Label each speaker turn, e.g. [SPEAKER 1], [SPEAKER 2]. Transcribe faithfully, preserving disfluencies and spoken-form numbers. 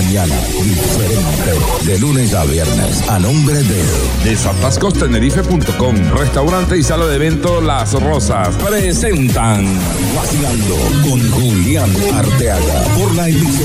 [SPEAKER 1] mañana diferente. De lunes a viernes, a nombre de
[SPEAKER 2] Desatascos Tenerife punto com, restaurante y sala de evento Las Rosas,
[SPEAKER 1] presentan Vacilando con Julián Arteaga por la emisora